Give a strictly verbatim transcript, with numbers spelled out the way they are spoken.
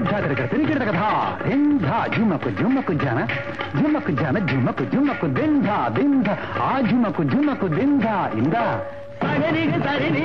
దింధ తిరగ తిరిగిడ కథ దింధ జుమ్మకు జుమ్మకు జన జుమ్మకు జన జుమ్మకు జుమ్మకు దింధ దింధ ఆ జుమ్మకు జుమ్మకు దింధ ఇందా సరిని సరిని